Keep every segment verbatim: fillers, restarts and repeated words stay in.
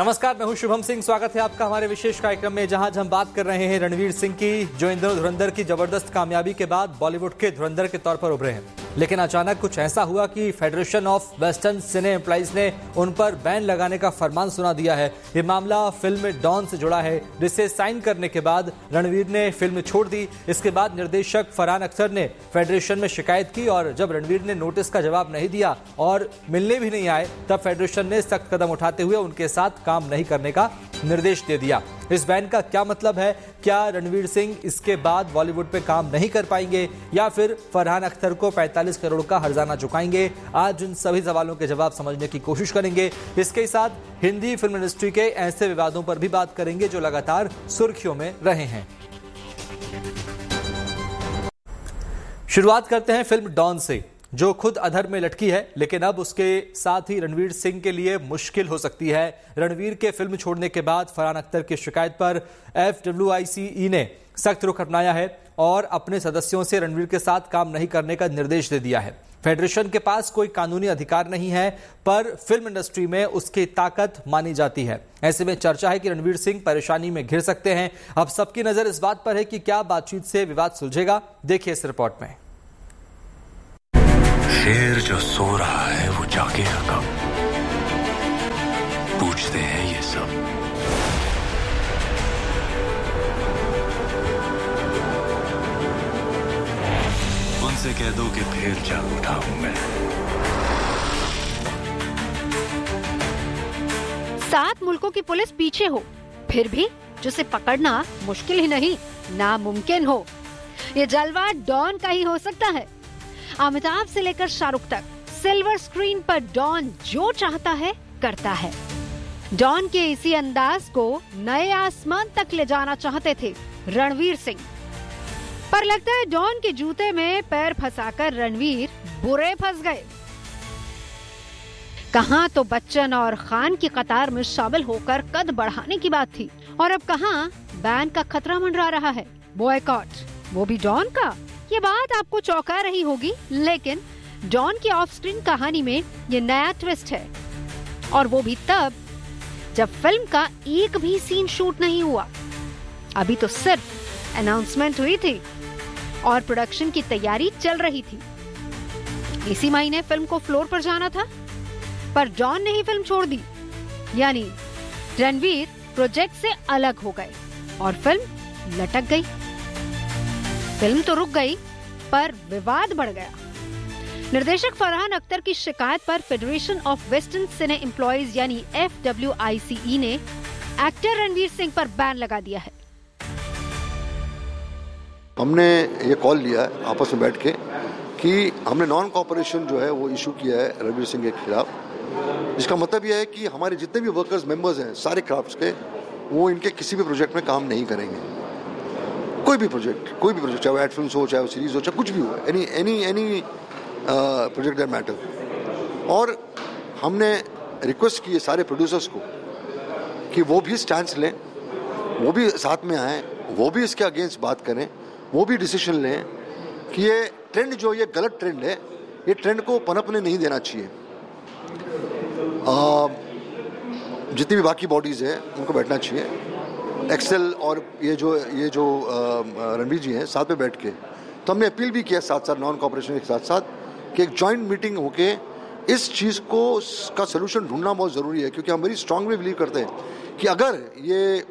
नमस्कार, मैं हूं शुभम सिंह। स्वागत है आपका हमारे विशेष कार्यक्रम में, जहां हम बात कर रहे हैं रणवीर सिंह की, जो इन दिनों धुरंधर की जबरदस्त कामयाबी के बाद बॉलीवुड के धुरंधर के तौर पर उभरे हैं। लेकिन अचानक कुछ ऐसा हुआ कि federation of western cine employees ने उन पर बैन लगाने का फरमान सुना दिया है। ये मामला फिल्म डॉन से जुड़ा है, जिसे साइन करने के बाद रणवीर ने फिल्म छोड़ दी। इसके बाद निर्देशक फरहान अख्तर ने फेडरेशन में शिकायत की और जब रणवीर ने नोटिस का जवाब नहीं दिया और मिलने भी नहीं आए, तब फेडरेशन ने सख्त कदम उठाते हुए उनके साथ काम नहीं करने का निर्देश दे दिया। इस बैन का क्या मतलब है? क्या रणवीर सिंह इसके बाद बॉलीवुड पे काम नहीं कर पाएंगे या फिर फरहान अख्तर को पैंतालीस करोड़ का हर्जाना चुकाएंगे? आज उन सभी सवालों के जवाब समझने की कोशिश करेंगे। इसके साथ हिंदी फिल्म इंडस्ट्री के ऐसे विवादों पर भी बात करेंगे जो लगातार सुर्खियों में रहे हैं। शुरुआत करते हैं फिल्म डॉन से, जो खुद अधर में लटकी है, लेकिन अब उसके साथ ही रणवीर सिंह के लिए मुश्किल हो सकती है। रणवीर के फिल्म छोड़ने के बाद फरहान अख्तर की शिकायत पर एफ डब्ल्यू आई सी ई ने सख्त रुख अपनाया है और अपने सदस्यों से रणवीर के साथ काम नहीं करने का निर्देश दे दिया है। फेडरेशन के पास कोई कानूनी अधिकार नहीं है, पर फिल्म इंडस्ट्री में उसकी ताकत मानी जाती है। ऐसे में चर्चा है कि रणवीर सिंह परेशानी में घिर सकते हैं। अब सबकी नजर इस बात पर है कि क्या बातचीत से विवाद सुलझेगा। देखिए इस रिपोर्ट में। शेर जो सो रहा है वो जागेगा कब, पूछते हैं ये सब। उनसे कह दो कि फिर जाग उठा हूं मैं। सात मुल्कों की पुलिस पीछे हो, फिर भी जिसे पकड़ना मुश्किल ही नहीं, नामुमकिन हो। ये जलवा डॉन का ही हो सकता है। अमिताभ से लेकर शाहरुख तक सिल्वर स्क्रीन पर डॉन जो चाहता है करता है। डॉन के इसी अंदाज को नए आसमान तक ले जाना चाहते थे रणवीर सिंह, पर लगता है डॉन के जूते में पैर फंसाकर रणवीर बुरे फंस गए। कहां तो बच्चन और खान की कतार में शामिल होकर कद बढ़ाने की बात थी, और अब कहां बैन का खतरा मंडरा रहा है, बॉयकॉट, वो भी डॉन का। ये बात आपको चौंका रही होगी, लेकिन डॉन की ऑफ स्क्रीन कहानी में ये नया ट्विस्ट है, और वो भी तब जब फिल्म का एक भी सीन शूट नहीं हुआ। अभी तो सिर्फ अनाउंसमेंट हुई थी और प्रोडक्शन की तैयारी चल रही थी। इसी महीने फिल्म को फ्लोर पर जाना था, पर डॉन ने ही फिल्म छोड़ दी, यानी रणवीर प्रोजेक्ट से अलग हो गए और फिल्म लटक गई। फिल्म तो रुक गई, पर विवाद बढ़ गया। निर्देशक फरहान अख्तर की शिकायत पर federation of western cine employees यानी एफ डब्ल्यू आई सी ई ने एक्टर रणवीर सिंह पर बैन लगा दिया है। हमने ये कॉल लिया है आपस में बैठ के कि हमने नॉन कॉपरेशन जो है वो इशू किया है रणवीर सिंह के खिलाफ, जिसका मतलब यह है कि हमारे जितने भी वर्कर्स मेंबर्स हैं सारे क्राफ्ट्स के, वो इनके किसी भी प्रोजेक्ट में काम नहीं करेंगे। कोई भी प्रोजेक्ट कोई भी प्रोजेक्ट चाहे वो एड फिल्म हो, चाहे वो सीरीज हो, चाहे कुछ भी हो, any any any project that matter. और हमने रिक्वेस्ट की है सारे प्रोड्यूसर्स को कि वो भी स्टैंड लें, वो भी साथ में आएँ, वो भी इसके अगेंस्ट बात करें, वो भी डिसीजन लें कि ये ट्रेंड जो ये गलत ट्रेंड है, ये ट्रेंड को पनपने नहीं देना चाहिए। आ, जितनी भी बाकी बॉडीज़ हैं उनको बैठना चाहिए, एक्सेल और ये जो ये जो रणवीर जी हैं साथ में बैठ के। तो हमने अपील भी किया साथ साथ नॉन कॉपरेशन के साथ साथ कि एक जॉइंट मीटिंग होके इस चीज़ को का सलूशन ढूंढना बहुत ज़रूरी है, क्योंकि हम वेरी स्ट्रांगली बिलीव करते हैं कि अगर ये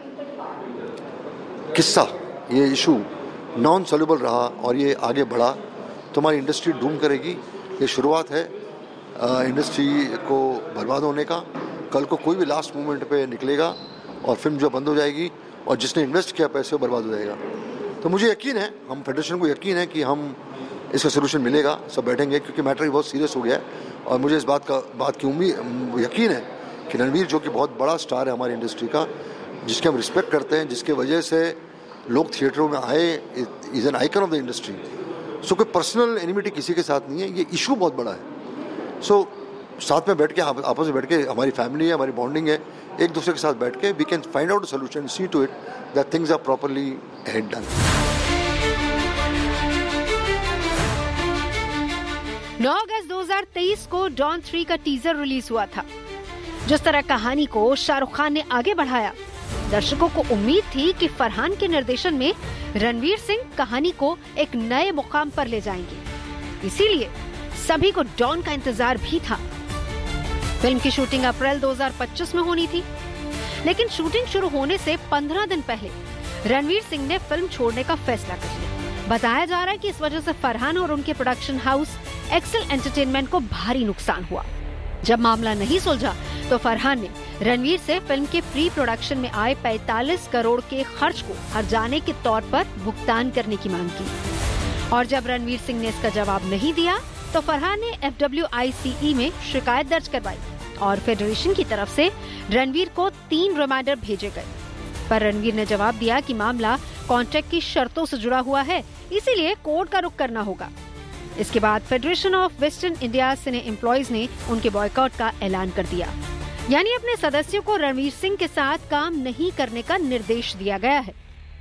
किस्सा, ये इशू नॉन सॉल्यूबल रहा और ये आगे बढ़ा तो हमारी इंडस्ट्री डूम करेगी। ये शुरुआत है इंडस्ट्री को बर्बाद होने का। कल को कोई भी लास्ट मोमेंट पे निकलेगा और फिल्म जो बंद हो जाएगी और जिसने इन्वेस्ट किया पैसे वो बर्बाद हो जाएगा। तो मुझे यकीन है, हम फेडरेशन को यकीन है कि हम इसका सोल्यूशन मिलेगा, सब बैठेंगे, क्योंकि मैटर बहुत सीरियस हो गया है। और मुझे इस बात का बात की उम्मीद यकीन है कि रणवीर जो कि बहुत बड़ा स्टार है हमारी इंडस्ट्री का, जिसके हम रिस्पेक्ट करते हैं, जिसके वजह से लोग थिएटरों में आए, is an icon of the industry. सो कोई पर्सनल एनिमिटी किसी के साथ नहीं है, ये इशू बहुत बड़ा है। सो साथ में बैठ के आपस में बैठ के हमारी फैमिली है, हमारी बॉन्डिंग है, एक दूसरे के साथ बैठ के we can find out solution, C to it that things are properly head done. नौ अगस्त दो हज़ार तेईस को डॉन थ्री का टीजर रिलीज हुआ था। जिस तरह कहानी को शाहरुख खान ने आगे बढ़ाया, दर्शकों को उम्मीद थी कि फरहान के निर्देशन में रणवीर सिंह कहानी को एक नए मुकाम पर ले जाएंगे। इसीलिए सभी को डॉन का इंतजार भी था। फिल्म की शूटिंग अप्रैल दो हज़ार पच्चीस में होनी थी, लेकिन शूटिंग शुरू होने से पंद्रह दिन पहले रणवीर सिंह ने फिल्म छोड़ने का फैसला कर लिया। बताया जा रहा है कि इस वजह से फरहान और उनके प्रोडक्शन हाउस एक्सेल एंटरटेनमेंट को भारी नुकसान हुआ। जब मामला नहीं सुलझा तो फरहान ने रणवीर से फिल्म के प्री प्रोडक्शन में आए पैंतालीस करोड़ के खर्च को हर्जाने के तौर पर भुगतान करने की मांग की। और जब रणवीर सिंह ने इसका जवाब नहीं दिया तो फरहान ने एफ डब्ल्यू आई सी ई में शिकायत दर्ज करवाई और फेडरेशन की तरफ से रणवीर को तीन रिमाइंडर भेजे गए। पर रणवीर ने जवाब दिया कि मामला कॉन्ट्रैक्ट की शर्तों से जुड़ा हुआ है, इसीलिए कोर्ट का रुख करना होगा। इसके बाद federation of western India cine employees ने उनके बॉयकॉट का ऐलान कर दिया, यानी अपने सदस्यों को रणवीर सिंह के साथ काम नहीं करने का निर्देश दिया गया है।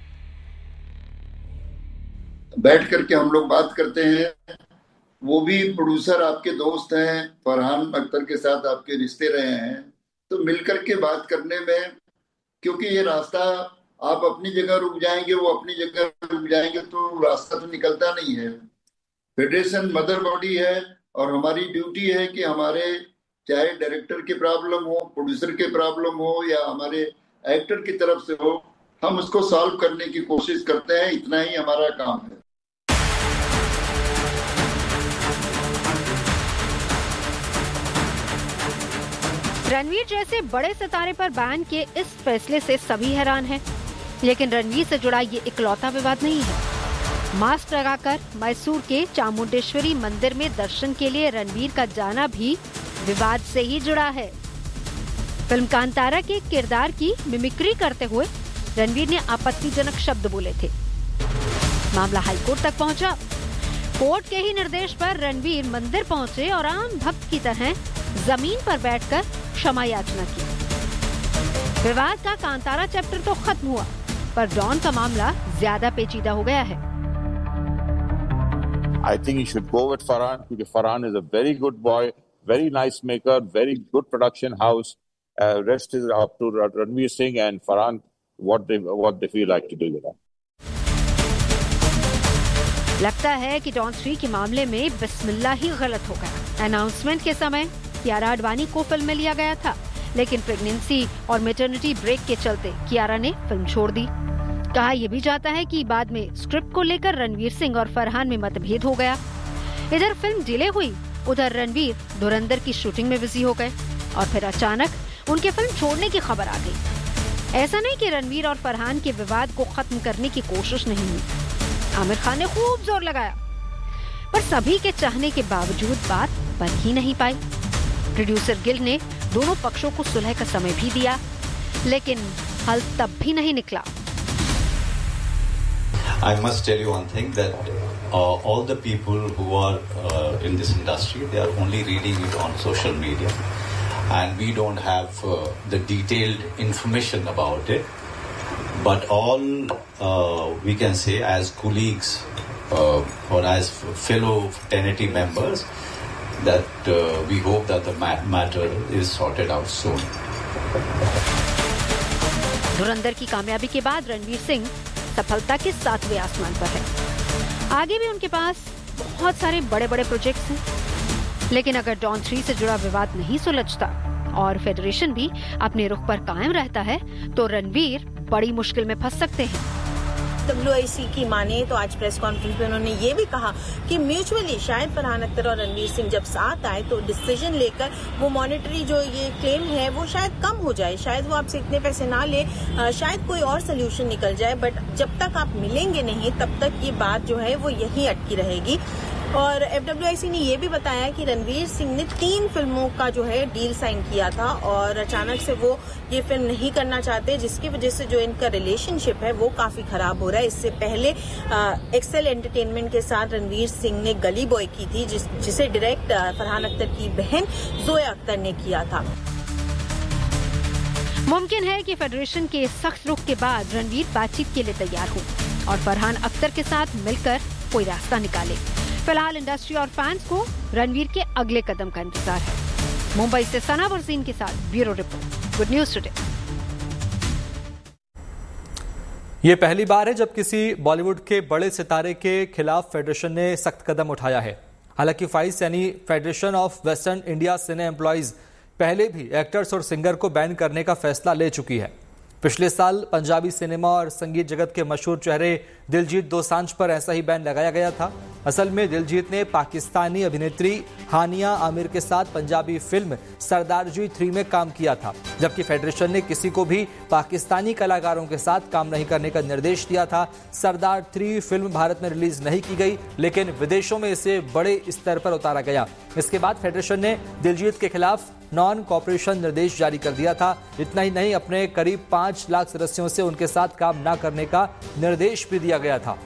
बैठ करके हम लोग बात करते हैं, वो भी प्रोड्यूसर आपके दोस्त हैं, फरहान अख्तर के साथ आपके रिश्ते रहे हैं, तो मिलकर के बात करने में, क्योंकि ये रास्ता आप अपनी जगह रुक जाएंगे, वो अपनी जगह रुक जाएंगे, तो रास्ता तो निकलता नहीं है। फेडरेशन मदर बॉडी है और हमारी ड्यूटी है कि हमारे चाहे डायरेक्टर की प्रॉब्लम हो, प्रोड्यूसर की प्रॉब्लम हो या हमारे एक्टर की तरफ से हो, हम उसको सॉल्व करने की कोशिश करते हैं। इतना ही हमारा काम है। रणवीर जैसे बड़े सितारे पर बैन के इस फैसले से सभी हैरान हैं, लेकिन रणवीर से जुड़ा ये इकलौता विवाद नहीं है। मास्क लगाकर मैसूर के चामुंडेश्वरी मंदिर में दर्शन के लिए रणवीर का जाना भी विवाद से ही जुड़ा है। फिल्म कांतारा के किरदार की मिमिक्री करते हुए रणवीर ने आपत्तिजनक शब्द बोले थे। मामला हाईकोर्ट तक पहुंचा। कोर्ट के ही निर्देश पर रणवीर मंदिर पहुंचे और आम भक्त की तरह जमीन पर बैठकर क्षमा याचना की। विवाद का कांतारा चैप्टर तो खत्म हुआ, पर डॉन का मामला ज्यादा पेचीदा हो गया है। I think he should go with Farhan because Farhan is a very good boy, very nice maker, very good production house. Uh, rest is up to Ranveer Singh and Farhan what they what they feel like to do with that. लगता है कि don three के मामले में बिस्मिल्लाह ही गलत हो गया। Announcement के समय कियारा आडवाणी को फिल्म में लिया गया था, लेकिन प्रेगनेंसी और मैटरनिटी ब्रेक के चलते कियारा ने फिल्म छोड़ दी। कहा यह भी जाता है कि बाद में स्क्रिप्ट को लेकर रणवीर सिंह और फरहान में मतभेद हो गया। इधर फिल्म डिले हुई, उधर रणवीर धुरंधर की शूटिंग में बिजी हो गए और फिर अचानक उनके फिल्म छोड़ने की खबर आ गई। ऐसा नहीं कि रणवीर और फरहान के विवाद को खत्म करने की कोशिश नहीं हुई। आमिर खान ने खूब जोर लगाया, पर सभी के चाहने के बावजूद बात बन ही नहीं पाई। प्रोड्यूसर गिल्ड ने दोनों पक्षों को सुलह का समय भी दिया, लेकिन हल तब भी नहीं निकला। I must tell you one thing, that uh, all the people who are uh, in this industry, they are only reading it on social media, and we don't have uh, the detailed information about it. But all uh, we can say as colleagues uh, or as fellow fraternity members, that uh, we hope that the matter is sorted out soon. धुरंधर की कामयाबी के बाद रणवीर सिंह सफलता के सातवें आसमान पर है। आगे भी उनके पास बहुत सारे बड़े बड़े प्रोजेक्ट्स हैं, लेकिन अगर डॉन थ्री से जुड़ा विवाद नहीं सुलझता और फेडरेशन भी अपने रुख पर कायम रहता है, तो रणवीर बड़ी मुश्किल में फंस सकते हैं। डब्ल्यू आई सी की माने तो आज प्रेस कॉन्फ्रेंस में उन्होंने ये भी कहा कि म्यूचुअली शायद फरहान अख्तर और रणवीर सिंह जब साथ आए तो डिसीजन लेकर वो मॉनेटरी जो ये क्लेम है वो शायद कम हो जाए, शायद वो आपसे इतने पैसे ना ले, शायद कोई और सोल्यूशन निकल जाए। बट जब तक आप मिलेंगे नहीं तब तक ये बात जो है वो यहीं अटकी रहेगी। और एफ डब्ल्यू आई सी ने ये भी बताया कि रणवीर सिंह ने तीन फिल्मों का जो है डील साइन किया था और अचानक से वो ये फिल्म नहीं करना चाहते, जिसकी वजह से जो इनका रिलेशनशिप है वो काफी खराब हो रहा है। इससे पहले एक्सेल एंटरटेनमेंट के साथ रणवीर सिंह ने गली बॉय की थी, जिस, जिसे डायरेक्ट फरहान अख्तर की बहन जोया अख्तर ने किया था। मुमकिन है कि फेडरेशन के सख्त रुख के बाद रणवीर बातचीत के लिए तैयार हो और फरहान अख्तर के साथ मिलकर कोई रास्ता निकाले। फिलहाल इंडस्ट्री और फैंस को रणवीर के अगले कदम का इंतजार है। मुंबई से सना वरसीन के साथ bureau report, good news today. ये पहली बार है जब किसी बॉलीवुड के बड़े सितारे के खिलाफ फेडरेशन ने सख्त कदम उठाया है। हालांकि फाइस यानी federation of western India cine employees पहले भी एक्टर्स और सिंगर को बैन करने का फैसला ले चुकी है। पिछले साल पंजाबी सिनेमा और संगीत जगत के मशहूर चेहरे दिलजीत दोसांझ पर ऐसा ही बैन लगाया गया था। असल में दिलजीत ने पाकिस्तानी अभिनेत्री हानिया आमिर के साथ पंजाबी फिल्म सरदारजी थ्री में काम किया था, जबकि फेडरेशन ने किसी को भी पाकिस्तानी कलाकारों के साथ काम नहीं करने का निर्देश दिया था। सरदार थ्री फिल्म भारत में रिलीज नहीं की गई, लेकिन विदेशों में इसे बड़े स्तर पर उतारा गया। इसके बाद फेडरेशन ने दिलजीत के खिलाफ नॉन कॉपरेशन निर्देश जारी कर दिया था। इतना ही नहीं, अपने करीब पांच लाख सदस्यों से उनके साथ काम न करने का निर्देश भी दिया गया था।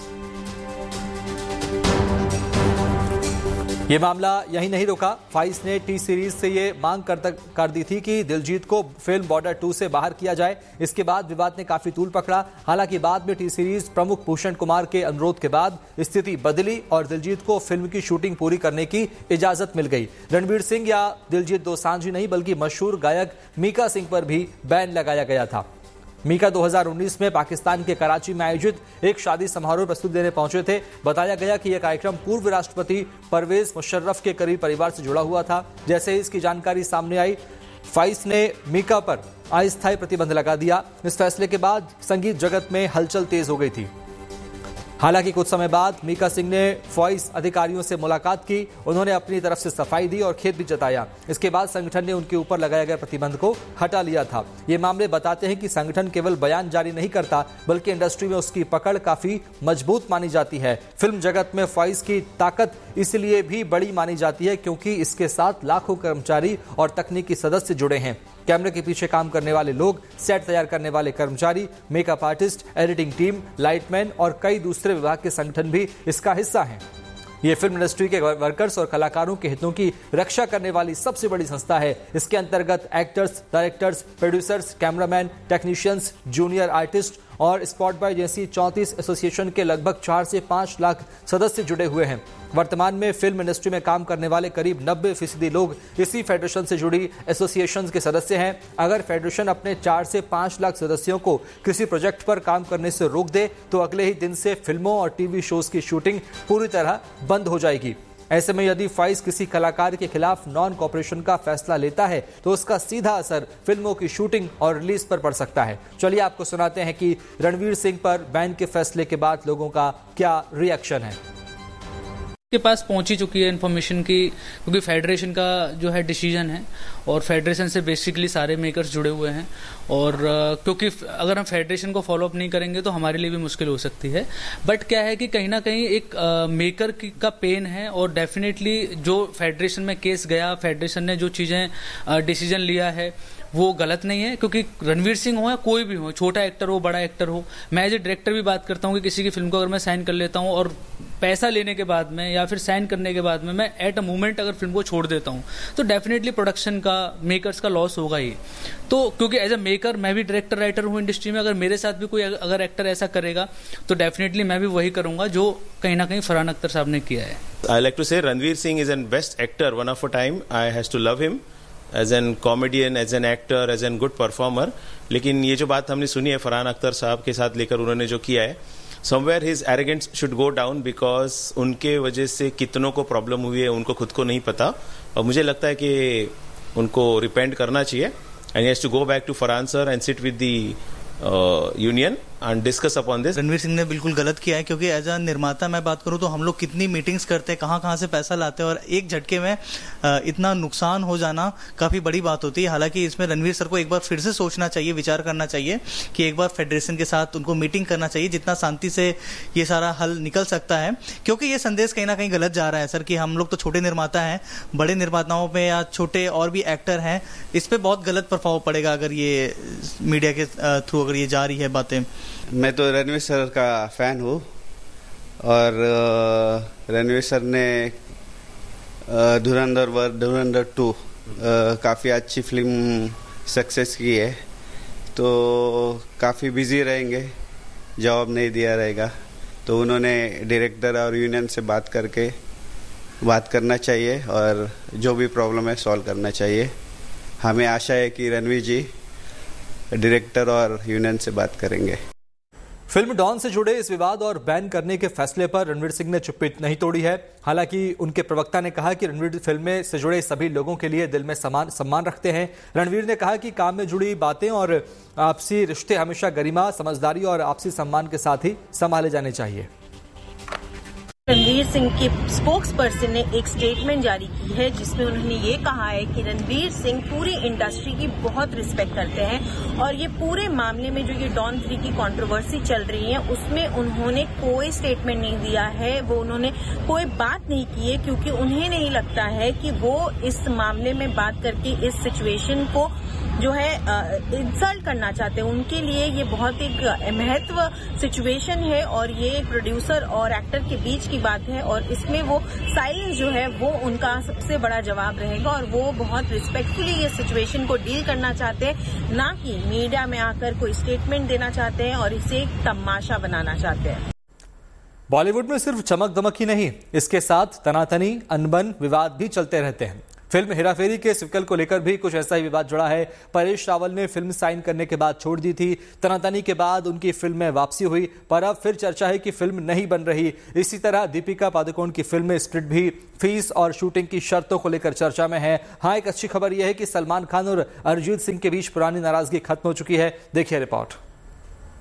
ये मामला यही नहीं रुका। फाइस ने टी सीरीज से ये मांग कर, कर दी थी कि दिलजीत को फिल्म बॉर्डर टू से बाहर किया जाए। इसके बाद विवाद ने काफी तूल पकड़ा। हालांकि बाद में टी सीरीज प्रमुख भूषण कुमार के अनुरोध के बाद स्थिति बदली और दिलजीत को फिल्म की शूटिंग पूरी करने की इजाजत मिल गई। रणवीर सिंह या दिलजीत दोसांझ ही नहीं बल्कि मशहूर गायक मीका सिंह पर भी बैन लगाया गया था। मीका दो हज़ार उन्नीस में पाकिस्तान के कराची में आयोजित एक शादी समारोह प्रस्तुति देने पहुंचे थे। बताया गया कि यह कार्यक्रम पूर्व राष्ट्रपति परवेज मुशर्रफ के करीब परिवार से जुड़ा हुआ था। जैसे ही इसकी जानकारी सामने आई, फाइस ने मीका पर अस्थायी प्रतिबंध लगा दिया। इस फैसले के बाद संगीत जगत में हलचल तेज हो गई थी। हालांकि कुछ समय बाद मीका सिंह ने फॉइस अधिकारियों से मुलाकात की। उन्होंने अपनी तरफ से सफाई दी और खेद भी जताया। इसके बाद संगठन ने उनके ऊपर लगाए गए प्रतिबंध को हटा लिया था। ये मामले बताते हैं कि संगठन केवल बयान जारी नहीं करता, बल्कि इंडस्ट्री में उसकी पकड़ काफी मजबूत मानी जाती है। फिल्म जगत में फॉइस की ताकत इसलिए भी बड़ी मानी जाती है क्योंकि इसके साथ लाखों कर्मचारी और तकनीकी सदस्य जुड़े हैं। कैमरे के पीछे काम करने वाले लोग, सेट तैयार करने वाले कर्मचारी, makeup artist, editing team, lightman और कई दूसरे विभाग के संगठन भी इसका हिस्सा हैं। ये फिल्म इंडस्ट्री के वर्कर्स और कलाकारों के हितों की रक्षा करने वाली सबसे बड़ी संस्था है। इसके अंतर्गत actors, directors, producers, cameraman, technicians, junior artist और स्पॉट बॉय जैसी चौंतीस एसोसिएशन के लगभग चार से पांच लाख सदस्य जुड़े हुए हैं। वर्तमान में फिल्म इंडस्ट्री में काम करने वाले करीब नब्बे फीसदी लोग इसी फेडरेशन से जुड़ी एसोसिएशन के सदस्य हैं। अगर फेडरेशन अपने चार से पांच लाख सदस्यों को किसी प्रोजेक्ट पर काम करने से रोक दे तो अगले ही दिन से फिल्मों और टीवी शोज की शूटिंग पूरी तरह बंद हो जाएगी। ऐसे में यदि फाइस किसी कलाकार के खिलाफ नॉन कॉपरेशन का फैसला लेता है तो उसका सीधा असर फिल्मों की शूटिंग और रिलीज पर पड़ सकता है। चलिए आपको सुनाते हैं कि रणवीर सिंह पर बैन के फैसले के बाद लोगों का क्या रिएक्शन है। के पास पहुंची चुकी है इन्फॉर्मेशन की, क्योंकि फेडरेशन का जो है डिसीजन है और फेडरेशन से बेसिकली सारे मेकर्स जुड़े हुए हैं और क्योंकि अगर हम फेडरेशन को फॉलो अप नहीं करेंगे तो हमारे लिए भी मुश्किल हो सकती है। बट क्या है कि कहीं ना कहीं एक आ, मेकर की का पेन है और डेफिनेटली जो फेडरेशन में केस गया, फेडरेशन ने जो चीज़ें डिसीजन लिया है वो गलत नहीं है, क्योंकि रणवीर सिंह हो या कोई भी हो, छोटा एक्टर हो बड़ा एक्टर हो, मैं एज ए डायरेक्टर भी बात करता हूँ कि किसी की फिल्म को अगर मैं साइन कर लेता हूँ और पैसा लेने के बाद में या फिर साइन करने के बाद में मैं एट अ मोमेंट अगर फिल्म को छोड़ देता हूँ तो डेफिनेटली प्रोडक्शन का, मेकर्स का लॉस होगा ही। तो क्योंकि एज अ मेकर मैं भी डायरेक्टर राइटर हूँ इंडस्ट्री में, अगर मेरे साथ भी कोई अगर एक्टर ऐसा करेगा तो डेफिनेटली मैं भी वही करूंगा जो कहीं ना कहीं फरहान अख्तर साहब ने किया है। आई लाइक टू से Ranveer Singh is an best actor, one of a time. I has to love him as an comedian, as an actor, as an good performer. लेकिन ये जो बात हमने सुनी है फरहान अख्तर साहब के साथ लेकर उन्होंने जो किया है, somewhere his arrogance should go down, because उनके वजह से कितनों को प्रॉब्लम हुई है उनको खुद को नहीं पता और मुझे लगता है कि उनको रिपेंट करना चाहिए and he has to go back to Farhan sir and sit with the union and discuss upon this. Ranveer Singh ने बिल्कुल गलत किया है, क्योंकि एज अ निर्माता मैं बात करूं तो हम लोग कितनी मीटिंग्स करते हैं, कहां कहां से पैसा लाते हैं और एक झटके में इतना नुकसान हो जाना काफी बड़ी बात होती है। हालांकि इसमें रणवीर सर को एक बार फिर से सोचना चाहिए, विचार करना चाहिए कि एक बार फेडरेशन के साथ उनको मीटिंग करना चाहिए, जितना शांति से ये सारा हल निकल सकता है। क्योंकि ये संदेश कहीं ना कहीं गलत जा रहा है सर कि हम लोग तो छोटे निर्माता हैं, बड़े निर्माताओं पे या छोटे और भी एक्टर हैं, इस पर बहुत गलत प्रभाव पड़ेगा अगर ये मीडिया के थ्रू अगर ये जा रही है बातें। मैं तो रणवीर सर का फैन हूँ और रणवीर सर ने धुरंधर वन, धुरंधर टू काफ़ी अच्छी फिल्म सक्सेस की है, तो काफ़ी बिजी रहेंगे, जवाब नहीं दिया रहेगा। तो उन्होंने डायरेक्टर और यूनियन से बात करके बात करना चाहिए और जो भी प्रॉब्लम है सॉल्व करना चाहिए। हमें आशा है कि रणवीर जी डायरेक्टर और यूनियन से बात करेंगे। फिल्म डॉन से जुड़े इस विवाद और बैन करने के फैसले पर रणवीर सिंह ने चुप्पी नहीं तोड़ी है। हालांकि उनके प्रवक्ता ने कहा कि रणवीर फिल्म से जुड़े सभी लोगों के लिए दिल में समान सम्मान रखते हैं। रणवीर ने कहा कि काम में जुड़ी बातें और आपसी रिश्ते हमेशा गरिमा, समझदारी और आपसी सम्मान के साथ ही संभाले जाने चाहिए। रणवीर सिंह के स्पोक्स पर्सन ने एक स्टेटमेंट जारी की है जिसमें उन्होंने ये कहा है कि रणवीर सिंह पूरी इंडस्ट्री की बहुत रिस्पेक्ट करते हैं और ये पूरे मामले में जो ये डॉन थ्री की कंट्रोवर्सी चल रही है उसमें उन्होंने कोई स्टेटमेंट नहीं दिया है, वो उन्होंने कोई बात नहीं की है क्योंकि उन्हें नहीं लगता है कि वो इस मामले में बात करके इस सिचुएशन को जो है इंसल्ट करना चाहते हैं। उनके लिए ये बहुत एक महत्व सिचुएशन है और ये प्रोड्यूसर और एक्टर के बीच की बात है और इसमें वो साइलेंस जो है वो उनका सबसे बड़ा जवाब रहेगा और वो बहुत रिस्पेक्टफुली ये सिचुएशन को डील करना चाहते हैं, ना कि मीडिया में आकर कोई स्टेटमेंट देना चाहते हैं और इसे एक तमाशा बनाना चाहते हैं। बॉलीवुड में सिर्फ चमक दमक ही नहीं, इसके साथ तनातनी, अनबन, विवाद भी चलते रहते हैं। फिल्म हेराफेरी के सिक्वल को लेकर भी कुछ ऐसा ही विवाद जुड़ा है। परेश रावल ने फिल्म साइन करने के बाद छोड़ दी थी। तनातनी के बाद उनकी फिल्म में वापसी हुई, पर अब फिर चर्चा है कि फिल्म नहीं बन रही। इसी तरह दीपिका पादुकोण की फिल्म में स्प्लिट भी फीस और शूटिंग की शर्तों को लेकर चर्चा में है। हाँ, एक अच्छी खबर यह है कि सलमान खान और अरिजीत सिंह के बीच पुरानी नाराजगी खत्म हो चुकी है। देखिए रिपोर्ट।